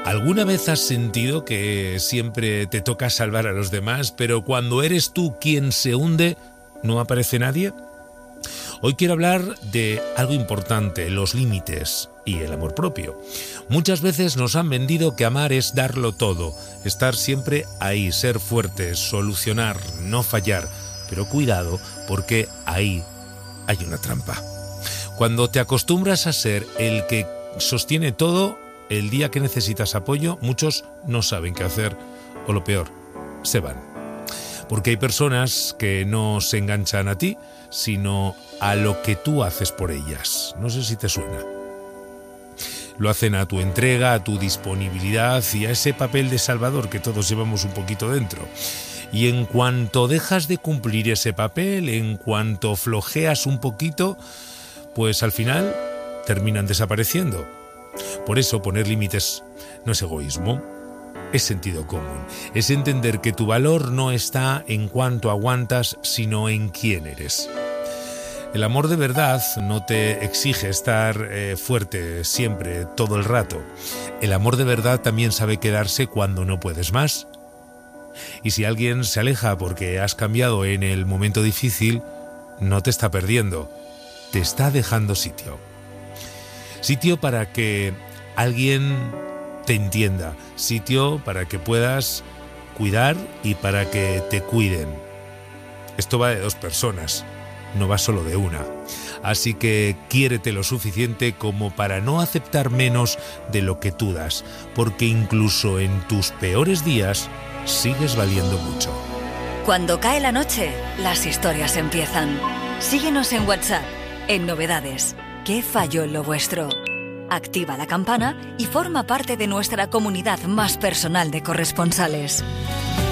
¿Alguna vez has sentido que siempre te toca salvar a los demás, pero cuando eres tú quien se hunde, no aparece nadie? Hoy quiero hablar de algo importante, los límites y el amor propio. Muchas veces nos han vendido que amar es darlo todo, estar siempre ahí, ser fuertes, solucionar, no fallar. Pero cuidado, porque ahí hay una trampa. Cuando te acostumbras a ser el que sostiene todo, el día que necesitas apoyo, muchos no saben qué hacer, o lo peor, se van. Porque hay personas que no se enganchan a ti, sino a lo que tú haces por ellas. No sé si te suena. Lo hacen a tu entrega, a tu disponibilidad y a ese papel de salvador que todos llevamos un poquito dentro. Y en cuanto dejas de cumplir ese papel, en cuanto flojeas un poquito, pues al final terminan desapareciendo. Por eso poner límites no es egoísmo, es sentido común. Es entender que tu valor no está en cuánto aguantas, sino en quién eres. El amor de verdad no te exige estar fuerte siempre, todo el rato. El amor de verdad también sabe quedarse cuando no puedes más. Y si alguien se aleja porque has cambiado en el momento difícil, no te está perdiendo, te está dejando sitio. Sitio para que alguien te entienda, sitio para que puedas cuidar y para que te cuiden. Esto va de dos personas, no va solo de una. Así que quiérete lo suficiente como para no aceptar menos de lo que tú das, porque incluso en tus peores días sigues valiendo mucho. Cuando cae la noche, las historias empiezan. Síguenos en WhatsApp, en Novedades. ¿Qué falló en lo vuestro? Activa la campana y forma parte de nuestra comunidad más personal de corresponsales.